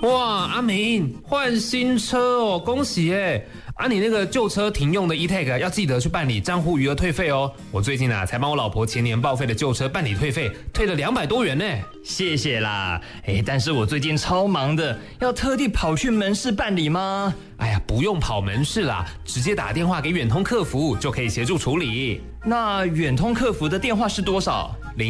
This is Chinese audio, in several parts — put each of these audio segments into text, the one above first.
哇，阿明换新车哦，恭喜耶！啊，你那个旧车停用的 E-Tag 要记得去办理账户余额退费哦。我最近才帮我老婆前年报废的旧车办理退费，退了200多元呢。 谢谢啦，但是我最近超忙的，要特地跑去门市办理吗？ 哎呀，不用跑门市啦，直接打电话给远通客服就可以协助处理。 那远通客服的电话是多少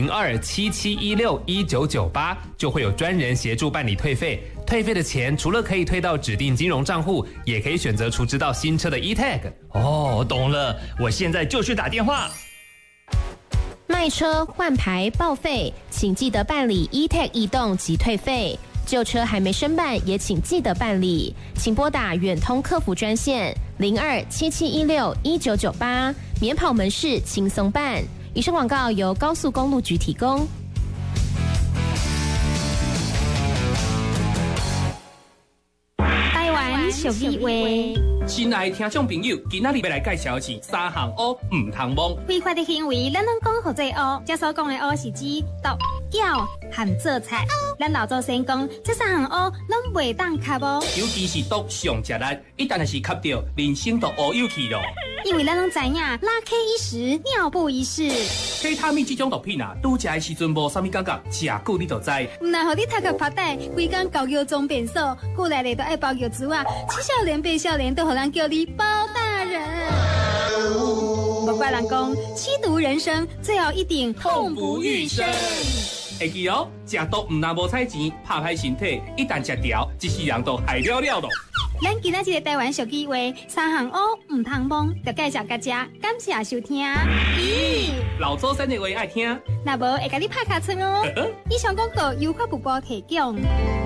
？0277161998就会有专人协助办理退费。退费的钱除了可以退到指定金融账户，也可以选择储值到新车的 E-Tag。 哦，懂了，我现在就去打电话。 卖车换牌报废，请记得办理 E-Tag 异动及退费。旧车还没申办，也请记得办理，请拨打远通客服专线0277161998，免跑门市轻松办。以上广告由高速公路局提供。 台湾俗语话。 亲爱的听众朋友，今仔日要来介绍的是三项乌唔通摸。 违法的行为，咱拢讲好做乌。这所讲的乌是指毒、搅和做菜。咱老祖先讲，这三项乌拢袂当吸哦。 尤其是毒上食力，一旦是吸到，人生都乌有去咯。 因为咱拢知影，拉 K 一时，尿布一世。 K 他命这种毒品拄食的时阵无啥物感觉，食久你就知。 唔奈互你头壳发呆，规工搞药装变瘦，过来咧都爱包药珠啊，七少年八少年都互人叫你包大人。不怪人讲，吸毒人生最后一定痛不欲生。 会记哦，食毒唔但无彩钱，拍歹身体，一旦食掉，一世人都害了了咯。 咱今仔日个台湾俗语话，三项乌唔通摸，就介绍大家，感谢收听。咦， 老祖先的话爱听， 那无会甲你拍卡村哦。以上广告由法务部提供。